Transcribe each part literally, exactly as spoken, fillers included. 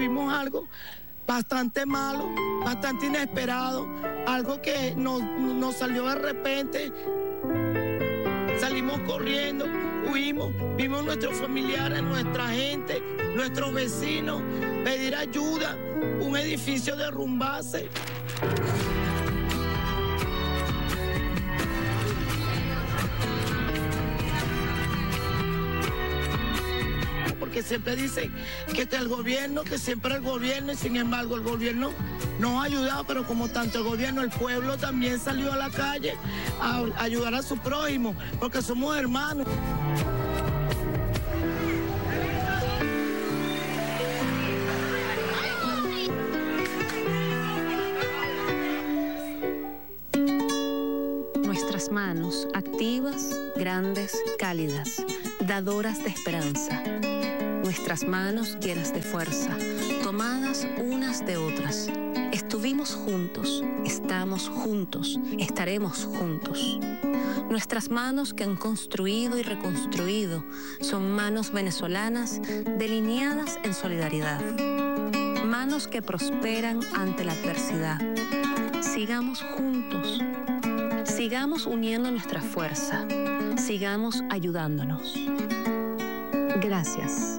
vivimos algo bastante malo, bastante inesperado, algo que nos, nos salió de repente. Salimos corriendo, huimos, vimos nuestros familiares, nuestra gente, nuestros vecinos, pedir ayuda, un edificio derrumbarse. Porque siempre dicen que está el gobierno, que siempre el gobierno, y sin embargo el gobierno nos ha ayudado, pero como tanto el gobierno, el pueblo también salió a la calle a ayudar a su prójimo, porque somos hermanos. Nuestras manos, activas, grandes, cálidas, dadoras de esperanza. Nuestras manos llenas de fuerza, tomadas unas de otras. Estuvimos juntos, estamos juntos, estaremos juntos. Nuestras manos que han construido y reconstruido son manos venezolanas delineadas en solidaridad. Manos que prosperan ante la adversidad. Sigamos juntos. Sigamos uniendo nuestra fuerza. Sigamos ayudándonos. Gracias.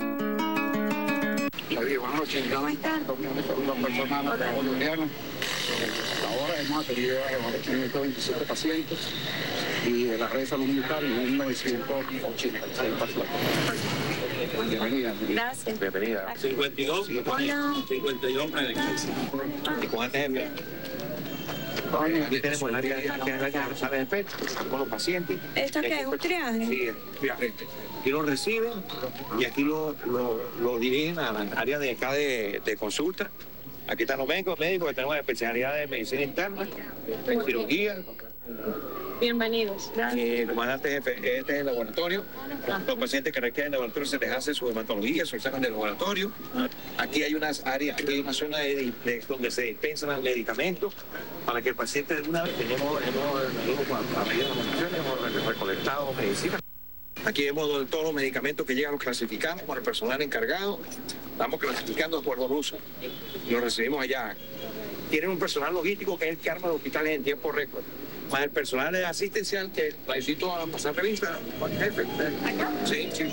Buenas noches. ¿Cómo están? Dos personas colombianas. Ahora hemos atendido a quinientos veintisiete pacientes y de la red de salud militar mil novecientos ochenta y seis pacientes. Bienvenida. Gracias. Bienvenida. cincuenta y dos. Hola. cincuenta y dos médicos. ¿Y con antes de Aquí tenemos el área de sala de espera con los pacientes. ¿Esto qué es? ¿Un triaje? Sí, triaje. Aquí lo reciben y aquí lo, lo, lo dirigen a la área de acá de, de consulta. Aquí están los médicos, médicos que tenemos especialidad de medicina interna, cirugía. Bienvenidos. El comandante jefe, este es el laboratorio. Los pacientes que requieren laboratorio se les hace su hematología, su examen de laboratorio. Aquí hay unas áreas, aquí hay una zona de, de, donde se dispensan los medicamentos para que el paciente de una vez tenemos, hemos, a medida de las donaciones, hemos recolectado medicinas. Aquí vemos todos los medicamentos que llegan, los clasificamos con el personal encargado. Estamos clasificando de acuerdo al uso. Los recibimos allá. Tienen un personal logístico que es el que arma los hospitales en tiempo récord. Más el personal asistencial que la invito a pasar revista. Jefe. Sí, sí.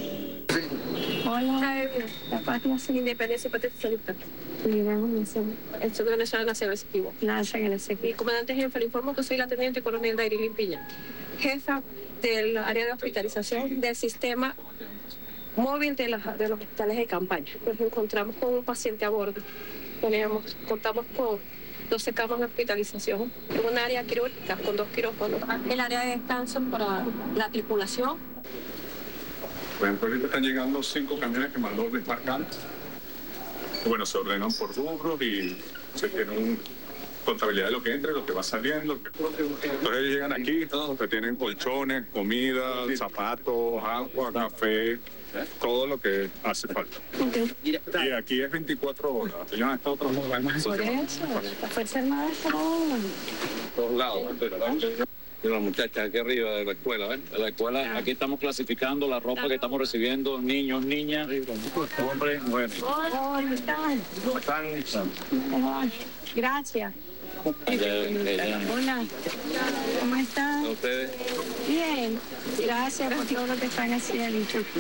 Hola. La página sin independencia y potencialista. El Centro Venezolano Nacional Executivo. Nacional Executivo. Mi comandante jefe, le informo que soy la teniente coronel Dairil Piña, jefa del área de hospitalización del sistema móvil de, la, de los hospitales de campaña. Nos encontramos con un paciente a bordo. Tenemos, contamos con doce camas de hospitalización en un área quirúrgica con dos quirófanos. El área de descanso para la tripulación. Bueno, ahorita están llegando cinco camiones que mandó desmarcar. Bueno, se ordenan por rubros y se tiene un contabilidad de lo que entra y lo que va saliendo. Entonces llegan aquí, todos que tienen colchones, comida, zapatos, agua, café, todo lo que hace falta. Okay. Y aquí es veinticuatro horas. Ellos han estado otros más. Por eso, la Fuerza Armada está en todos lados. Y las muchachas aquí arriba de la escuela, ¿ven? De la escuela, aquí estamos clasificando la ropa que estamos recibiendo, niños, niñas, hombres, mujeres. Hola, ¿cómo están? ¿Cómo están? Gracias. Hola, ¿cómo están? ¿A ustedes? Bien, gracias por todo lo que están haciendo.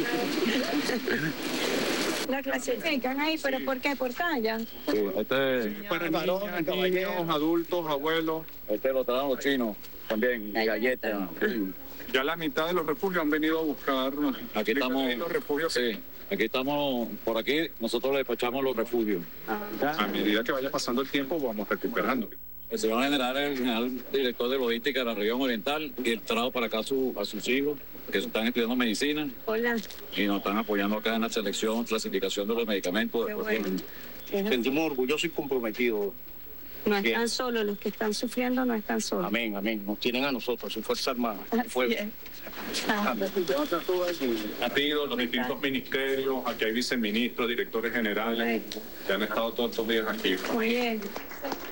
La clasifican ahí, pero ¿por qué? ¿Por talla? Sí, este es para niñas, niños, adultos, abuelos. Este lo traen los chinos también, y galletas. Sí. Ya la mitad de los refugios han venido a buscar. Aquí estamos, los refugios. sí, aquí estamos, por aquí nosotros le despachamos los refugios. A medida que vaya pasando el tiempo vamos recuperando. El señor general es el general director de logística de la región oriental y él trajo para acá a, su, a sus hijos que están estudiando medicina. Hola. Y nos están apoyando acá en la selección, clasificación de los medicamentos. Qué bueno. Sentimos orgullosos y comprometidos. No están solos, los que están sufriendo no están solos. Amén, amén. Nos tienen a nosotros, su Fuerza Armada. Fuerza. Aquí los distintos ministerios, aquí hay viceministros, directores generales, que han estado todos estos días aquí. Muy bien.